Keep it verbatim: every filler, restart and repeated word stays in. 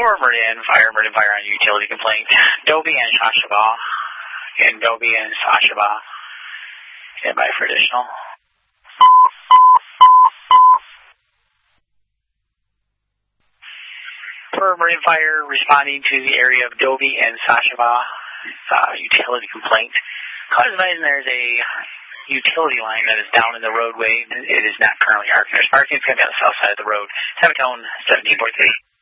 For Meridian Fire, Meridian Fire on utility complaint. Dobie and Shashaba. And Dobie and Shashaba. Stand by for additional. For Meridian Fire, responding to the area of Dobie and Shashaba, uh, utility complaint. Cause advising there's a utility line that is down in the roadway. It is not currently arcing. There's parking. It's going to be on the south side of the road. Semitone seventeen point three.